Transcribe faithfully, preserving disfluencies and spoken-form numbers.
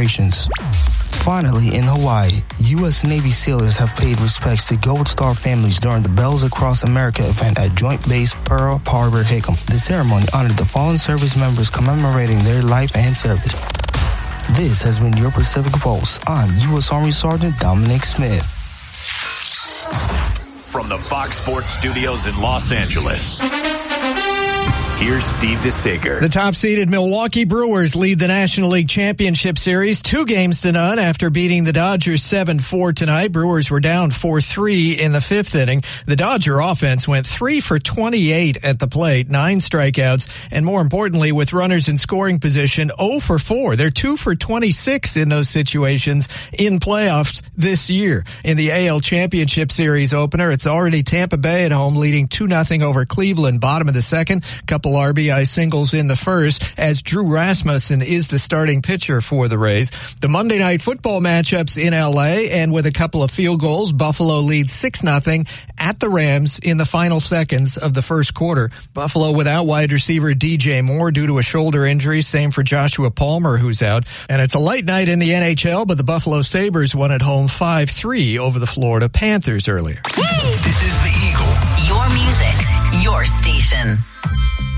situations. Finally, in Hawaii, U S Navy sailors have paid respects to Gold Star families during the Bells Across America event at Joint Base Pearl Harbor Hickam. The ceremony honored the fallen service members commemorating their life and service. This has been your Pacific Pulse. I'm U S Army Sergeant Dominic Smith. From the Fox Sports Studios in Los Angeles, here's Steve DeSager. The top-seeded Milwaukee Brewers lead the National League Championship Series two games to none after beating the Dodgers seven four tonight. Brewers were down four three in the fifth inning. The Dodger offense went three for twenty-eight at the plate, nine strikeouts, and more importantly, with runners in scoring position, zero for four. They're two for twenty-six in those situations in playoffs this year. In the A L Championship Series opener, it's already Tampa Bay at home leading two nothing over Cleveland, bottom of the second. Couple R B I singles in the first as Drew Rasmussen is the starting pitcher for the Rays. The Monday Night Football matchups in L A, and with a couple of field goals, Buffalo leads six nothing at the Rams in the final seconds of the first quarter. Buffalo without wide receiver D J Moore due to a shoulder injury. Same for Joshua Palmer, who's out. And it's a light night in the N H L, but the Buffalo Sabres won at home five three over the Florida Panthers earlier. This is the Eagle. Your music, your station.